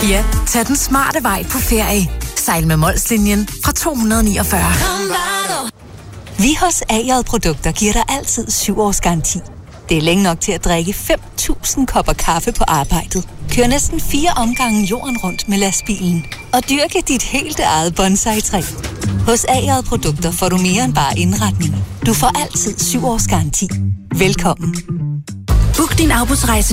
Ja, tag den smarte vej på ferie. Sejl med Molslinjen fra 249. Vi hos A-J Produkter giver dig altid 7 års garanti. Det er længe nok til at drikke 5.000 kopper kaffe på arbejdet. Kør næsten 4 omgange jorden rundt med lastbilen. Og dyrke dit helt eget bonsai-træ. Hos A-J Produkter får du mere end bare indretning. Du får altid 7 års garanti. Velkommen. Book din afbudsrejse